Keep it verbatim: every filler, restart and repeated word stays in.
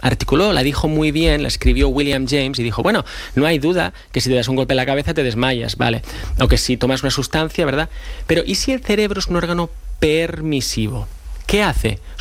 articuló, la dijo muy bien, la escribió William James y dijo, bueno, no hay duda que si te das un golpe en la cabeza te desmayas, ¿vale? O que si tomas una sustancia, ¿verdad? Pero ¿y si el cerebro es un órgano permisivo? ¿Qué hace?